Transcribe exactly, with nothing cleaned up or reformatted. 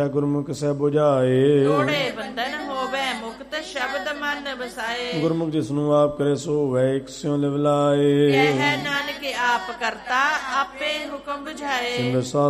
ਗੁਰਮੁਖ ਸਹਿ 부ਝਾਏ। ਤੋੜੇ ਬੰਧਨ ਹੋਵੇ ਮੁਕਤ ਸ਼ਬਦ ਮਨ ਵਸਾਏ। ਗੁਰਮੁਖ ਜਿਸਨੂੰ ਆਪ ਕਰੇ ਸੋ ਹੋਵੇ ਇਕ ਸਿਉ ਲਿਵ ਲਾਏ। ਕਹਿ ਨਾਨਕ ਆਪ ਕਰਤਾ ਆਪੇ ਹੁਕਮ ਬੁਝਾਏ।